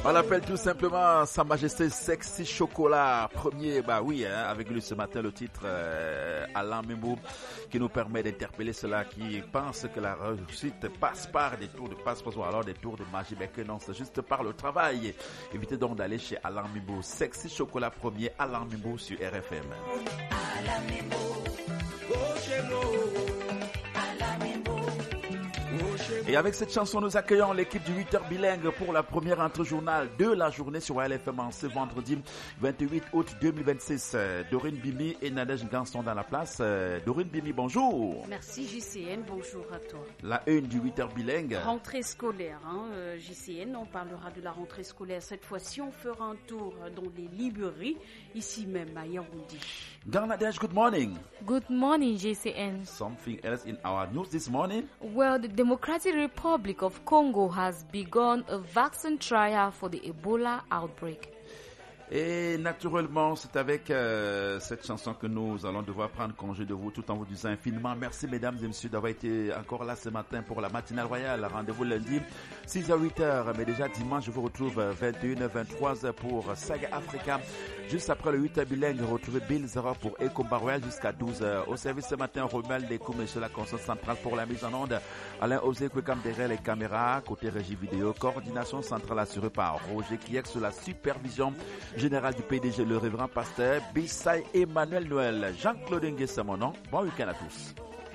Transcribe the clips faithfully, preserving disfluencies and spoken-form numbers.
On l'appelle tout simplement Sa Majesté Sexy Chocolat. Premier, bah oui, hein, avec lui ce matin le titre euh, Alain Mimbo qui nous permet d'interpeller ceux-là qui pensent que la réussite passe par des tours de passe-passe ou alors des tours de magie. Mais que non, c'est juste par le travail. Évitez donc d'aller chez Alain Mimbo. Sexy Chocolat premier, Alain Mimbo sur R F M. Alain Mimbo, go chez nous. Alain Mimbo. Et avec cette chanson, nous accueillons l'équipe du huit heures bilingue pour la première entre-journal de la journée sur L F M en ce vendredi vingt-huit août deux mille vingt-six. Dorine Bimi et Nadège Gans sont dans la place. Dorine Bimi, bonjour. Merci J C N, bonjour à toi. La une du huit heures bilingue. Rentrée scolaire, hein, euh, J C N, on parlera de la rentrée scolaire. Cette fois-ci, on fera un tour dans les librairies, ici même à Yaoundé. Garnadesh, good morning. Good morning, J C N. Something else in our news this morning? Well, the Democratic Republic of Congo has begun a vaccine trial for the Ebola outbreak. Et naturellement, c'est avec euh, cette chanson que nous allons devoir prendre congé de vous tout en vous disant infiniment merci mesdames et messieurs d'avoir été encore là ce matin pour la matinale royale. Rendez-vous lundi six à huit heures, mais déjà dimanche je vous retrouve vingt et une heures vingt-trois heures pour Saga Africa. Juste après le huit heures bilingue, retrouvez Bill Zara pour Echo Royal jusqu'à douze heures. Au service ce matin, Romel Dekoum sur la console centrale pour la mise en onde. Alain Osé Kwekam derrière les caméras, côté régie vidéo, coordination centrale assurée par Roger Kiek sur la supervision général du P D G, le révérend pasteur Bissay Emmanuel Noël. Jean-Claude Ngué, c'est mon nom. Bon week-end à tous.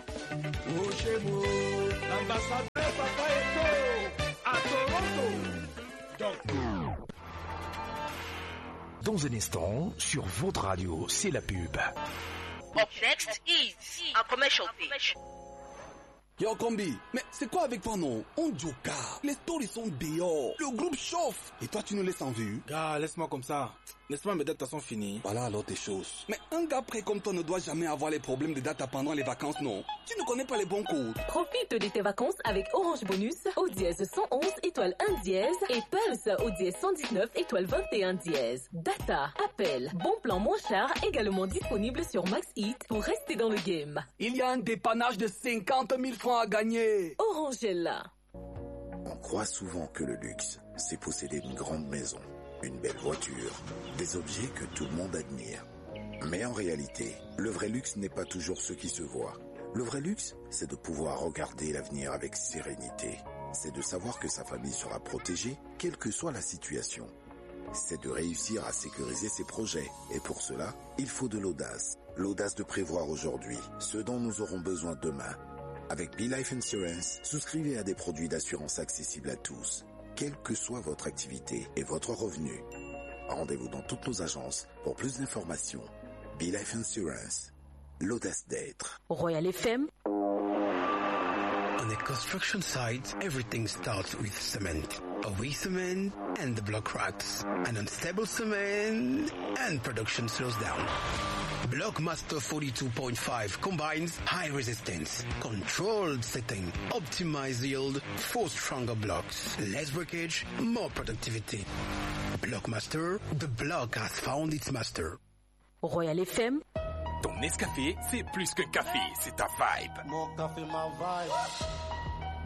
Dans un instant, sur votre radio, c'est la pub. Up next is a commercial pitch. Yo Combi, mais c'est quoi avec toi non? On joka, les stories sont dehors, le groupe chauffe, et toi tu nous laisses en vue? Gars, laisse-moi comme ça, laisse-moi mes dates sont finies. Voilà alors tes choses. Mais un gars prêt comme toi ne doit jamais avoir les problèmes de data pendant les vacances, non? Tu ne connais pas les bons codes. Profite de tes vacances avec Orange Bonus au dièse cent onze étoile un dièse et Pulse au dièse cent dix-neuf étoile vingt et un dièse. Data, appel, bon plan moins cher également disponible sur Max Hit pour rester dans le game. Il y a un dépannage de cinquante mille francs à gagner. Orange est là. On croit souvent que le luxe, c'est posséder une grande maison, une belle voiture, des objets que tout le monde admire. Mais en réalité, le vrai luxe n'est pas toujours ce qui se voit. Le vrai luxe, c'est de pouvoir regarder l'avenir avec sérénité. C'est de savoir que sa famille sera protégée, quelle que soit la situation. C'est de réussir à sécuriser ses projets. Et pour cela, il faut de l'audace. L'audace de prévoir aujourd'hui ce dont nous aurons besoin demain. Avec BeLife Insurance, souscrivez à des produits d'assurance accessibles à tous, quelle que soit votre activité et votre revenu. Rendez-vous dans toutes nos agences pour plus d'informations. BeLife Insurance, l'audace d'être. Royal F M. On a construction site, everything starts with cement. A weak cement and the block cracks. An unstable cement and production slows down. Blockmaster forty-two point five combines high resistance, controlled setting, optimized yield for stronger blocks, less breakage, more productivity. Blockmaster, the block has found its master. Royal F M. Ton Nescafé, c'est plus que café, c'est ta vibe. Mon café, ma vibe.